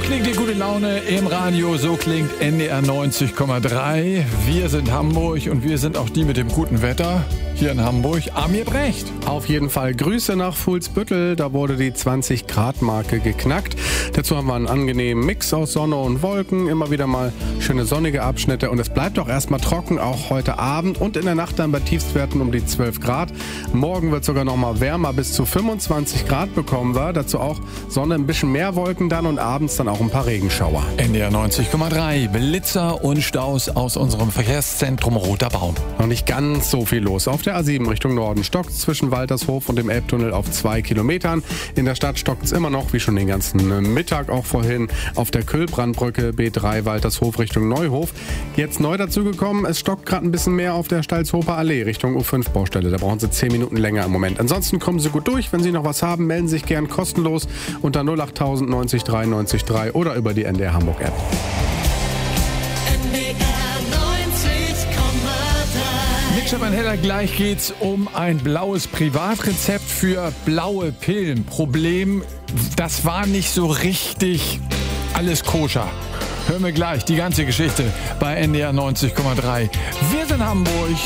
klingt die gute Laune im Radio, so klingt NDR 90,3. Wir sind Hamburg und wir sind auch die mit dem guten Wetter hier in Hamburg. Amir Brecht. Auf jeden Fall Grüße nach Fuhlsbüttel, da wurde die 20-Grad-Marke geknackt. Dazu haben wir einen angenehmen Mix aus Sonne und Wolken, immer wieder mal schöne sonnige Abschnitte und es bleibt auch erstmal trocken, auch heute Abend und in der Nacht dann bei Tiefstwerten um die 12 Grad. Morgen wird sogar noch mal wärmer, bis zu 25 Grad bekommen wir. Dazu auch Sonne, ein bisschen mehr Wolken dann und abends dann auch ein paar Regenschauer. NDR 90,3, Blitzer und Staus aus unserem Verkehrszentrum Roter Baum. Noch nicht ganz so viel los. Auf der A7 Richtung Norden stockt es zwischen Waltershof und dem Elbtunnel auf 2 Kilometern. In der Stadt stockt es immer noch, wie schon den ganzen Mittag auch vorhin, auf der Kühlbrandbrücke B3 Waltershof Richtung Neuhof. Jetzt neu dazugekommen, es stockt gerade ein bisschen mehr auf der Stalzhofer Allee Richtung U5-Baustelle. Da brauchen Sie 10 Minuten länger im Moment. Ansonsten kommen Sie gut durch. Wenn Sie noch was haben, melden Sie sich gern kostenlos unter 08000 90 3 90 3 oder über die NDR Hamburg App. Mit Stefan Heller gleich geht's um ein blaues Privatrezept für blaue Pillen. Problem, das war nicht so richtig alles koscher. Hören wir gleich die ganze Geschichte bei NDR 90,3. Wir sind Hamburg.